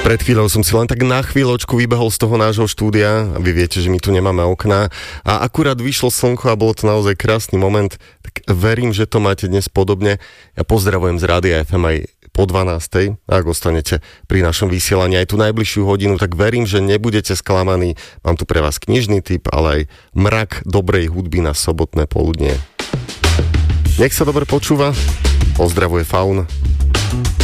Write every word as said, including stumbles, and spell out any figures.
Pred chvíľou som si len tak na chvíľočku vybehol z toho nášho štúdia a vy viete, že my tu nemáme okná a akurát vyšlo slnko a bolo to naozaj krásny moment, tak verím, že to máte dnes podobne. Ja pozdravujem z Rádia ef em aj po dvanástej, ak ostanete pri našom vysielaní aj tú najbližšiu hodinu, tak verím, že nebudete sklamaní. Mám tu pre vás knižný tip, ale aj mrak dobrej hudby na sobotné poludnie. Nech sa dobre počúva, pozdravuje Faun.